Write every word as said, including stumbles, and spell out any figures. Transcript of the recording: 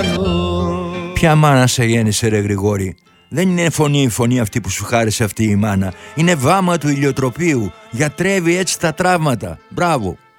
Ποια μάνα σε γέννησε ρε Γρηγόρη? Δεν είναι φωνή η φωνή αυτή που σου χάρισε αυτή η μάνα. Είναι βάμα του ηλιοτροπίου. Γιατρεύει έτσι τα τραύματα. Μπράβο.